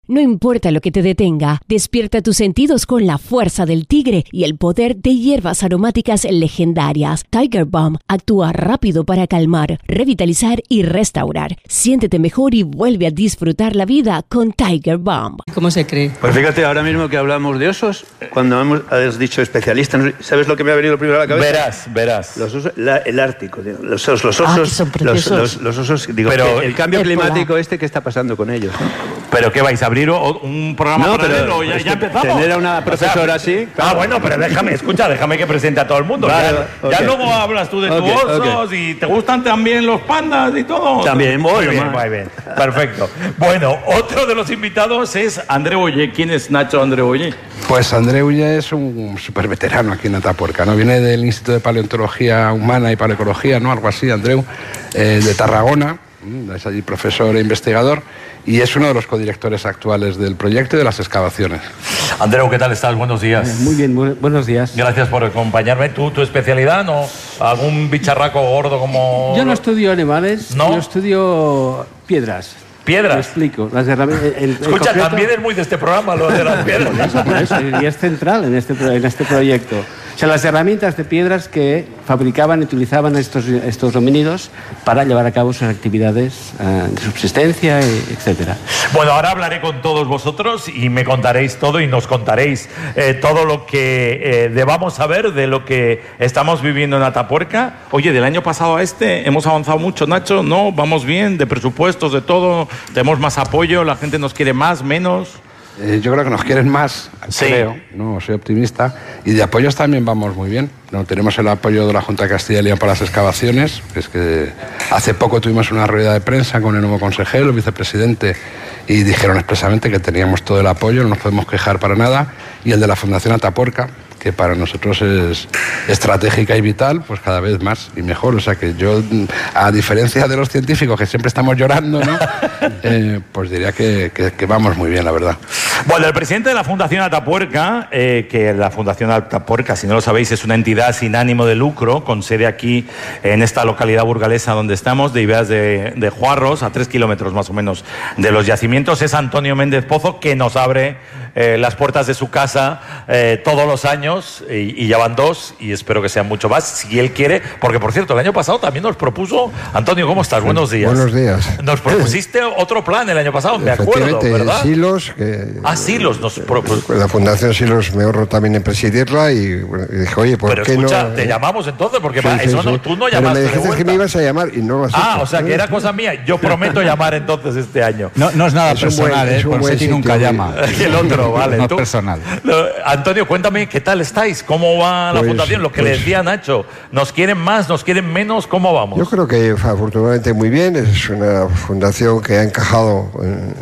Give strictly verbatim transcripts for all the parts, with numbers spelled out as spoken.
No importa lo que te detenga, despierta tus sentidos con la fuerza del tigre y el poder de hierbas aromáticas legendarias. Tiger Balm actúa rápido para calmar, revitalizar y restaurar. Siéntete mejor y vuelve a disfrutar la vida con Tiger Balm. ¿Cómo se cree? Pues fíjate, ahora mismo que hablamos de osos, cuando hemos has dicho especialista, ¿sabes lo que me ha venido primero a la cabeza? Verás, verás. Los osos, la, el Ártico, tío. los osos, los osos, Ah, que son los, preciosos. los, los osos, digo, Pero- el, el cambio el climático polar. este, ¿qué está pasando con ellos? ¿no? ¿Pero qué vais a abrir o- un programa No, paralelo? pero ¿Ya, es ya que empezamos? tener a una O sea, profesora así, Ah, claro. bueno, pero déjame, escucha, déjame que presente a todo el mundo. Vale, ya, ya ok. luego hablas tú de tus Ok, osos ok. y te gustan también los pandas y todo. También, muy bueno, bien, más. muy bien. Perfecto. Bueno, otro de los invitados es André Ollé. ¿Quién es Nacho André Ollé? Pues André Ulla es un súper veterano aquí en Atapuerca, ¿no? Viene del Instituto de Paleontología Humana y Paleoecología, ¿no? Algo así, Andreu, eh, de Tarragona, mm, es allí profesor e investigador, y es uno de los codirectores actuales del proyecto y de las excavaciones. Andreu, ¿qué tal estás? Buenos días. Muy bien, muy- buenos días. Gracias por acompañarme. ¿Tú, tu especialidad, no? ¿Algún bicharraco gordo como...? Yo no estudio animales, ¿No? yo estudio piedras. ¿Piedras? Te explico. Las herramientas. el- el Escucha, concreto- también es muy de este programa lo de las piedras. Por eso, por eso, y es central en este, pro- en este proyecto. O sea, las herramientas de piedras que fabricaban y utilizaban estos, estos homínidos para llevar a cabo sus actividades eh, de subsistencia, e- etcétera. Bueno, ahora hablaré con todos vosotros y me contaréis todo y nos contaréis eh, todo lo que eh, debamos saber de lo que estamos viviendo en Atapuerca. Oye, del año pasado a este hemos avanzado mucho, Nacho, ¿no? Vamos bien, de presupuestos, de todo, tenemos más apoyo, la gente nos quiere más, menos. Eh, yo creo que nos quieren más, Sí. creo, no soy optimista, y de apoyos también vamos muy bien. No, tenemos el apoyo de la Junta de Castilla y León para las excavaciones, que es que hace poco tuvimos una rueda de prensa con el nuevo consejero, el vicepresidente, y dijeron expresamente que teníamos todo el apoyo, no nos podemos quejar para nada, y el de la Fundación Atapuerca, que para nosotros es estratégica y vital, pues cada vez más y mejor. O sea que yo, a diferencia de los científicos que siempre estamos llorando, ¿no? Eh, pues diría que, que- que vamos muy bien, la verdad. Bueno, el presidente de la Fundación Atapuerca, eh, que la Fundación Atapuerca, si no lo sabéis, es una entidad sin ánimo de lucro, con sede aquí en esta localidad burgalesa donde estamos, de Ibeas de, de Juarros, a tres kilómetros más o menos de los yacimientos, es Antonio Méndez Pozo, que nos abre eh, las puertas de su casa eh, todos los años, y, y ya van dos, y espero que sean mucho más, si él quiere, porque por cierto, el año pasado también nos propuso, Antonio, ¿cómo estás? Buenos días. Buenos días. Nos propusiste otro plan el año pasado, me acuerdo, Efectivamente, ¿verdad? Silos, que Ah, Silos, nos propuso. la Fundación Silos me ahorro también en presidirla y, bueno, y dije, oye, ¿por Pero qué escucha, no? te llamamos entonces, porque Sí, va, sí, eso no, sí. tú no Pero llamaste me de dijiste que vuelta. me ibas a llamar y no lo has Ah, hecho. o sea, que era cosa mía. Yo prometo llamar entonces este año. No, no es nada Es un personal, buen- ¿eh? es un Por buen Seti sitio, nunca muy- llama. El otro, vale. No es tú- personal. No, Antonio, cuéntame, ¿qué tal estáis? ¿Cómo va la Pues- fundación? Lo que le pues- decía Nacho, ¿nos quieren más, nos quieren menos? ¿Cómo vamos? Yo creo que afortunadamente muy bien, es una fundación que ha encajado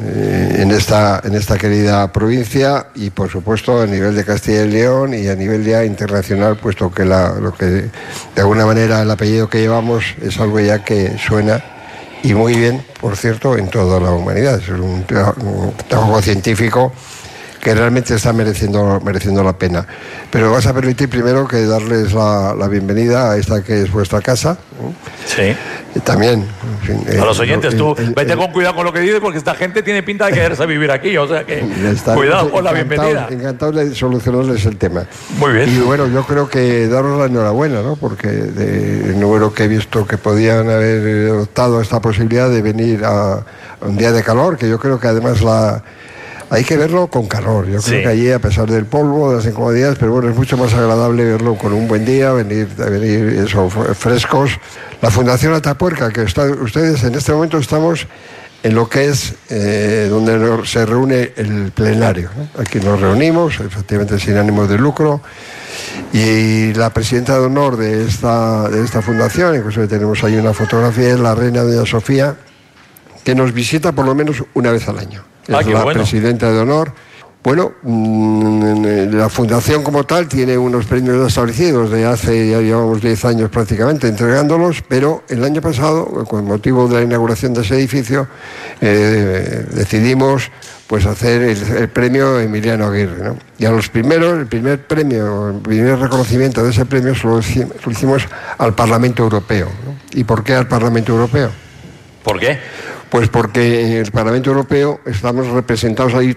en, en esta, en esta querida provincia y por supuesto a nivel de Castilla y León y a nivel ya internacional, puesto que la, lo que de alguna manera el apellido que llevamos es algo ya que suena y muy bien, por cierto, en toda la humanidad. Es un, tra- un trabajo científico que realmente está mereciendo, mereciendo la pena. Pero vas a permitir primero que darles la, la bienvenida a esta que es vuestra casa. ¿eh? Sí. Y también, en fin, A eh, los oyentes, el- tú el- vete el- con cuidado con lo que dices, porque esta gente tiene pinta de quererse vivir aquí, o sea que Está- cuidado con la encantado- bienvenida. Encantado de solucionarles el tema. Muy bien. Y bueno, yo creo que daros la enhorabuena, ¿no? Porque de- el número que he visto que podían haber optado esta posibilidad de venir a, a un día de calor, que yo creo que además la hay que verlo con calor. Yo creo Sí. que allí, a pesar del polvo, de las incomodidades, pero bueno, es mucho más agradable verlo con un buen día, venir, venir eso, frescos. La Fundación Atapuerca, que está, ustedes en este momento estamos en lo que es eh, donde se reúne el plenario, ¿no? Aquí nos reunimos, efectivamente sin ánimos de lucro, y la presidenta de honor de esta, de esta fundación, incluso tenemos ahí una fotografía, es la reina doña Sofía, que nos visita por lo menos una vez al año. Ah, Es qué la bueno. presidenta de honor. Bueno, mm, la fundación como tal tiene unos premios establecidos de hace, ya llevamos diez años prácticamente entregándolos, pero el año pasado, con motivo de la inauguración de ese edificio, eh, decidimos pues hacer el, el premio Emiliano Aguirre, ¿no? Y a los primeros, el primer premio, el primer reconocimiento de ese premio se lo hici- lo hicimos al Parlamento Europeo, ¿no? ¿Y por qué al Parlamento Europeo? ¿Por qué? Pues porque en el Parlamento Europeo estamos representados ahí